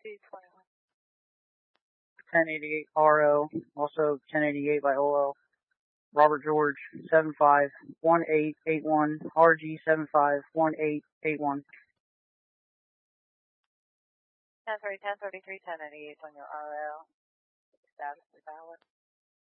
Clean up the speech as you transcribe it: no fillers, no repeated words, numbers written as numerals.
1088 RO, also 1088 by OL. Robert George 751881, RG 751881. 1033, 1088 on your RL. Status is valid.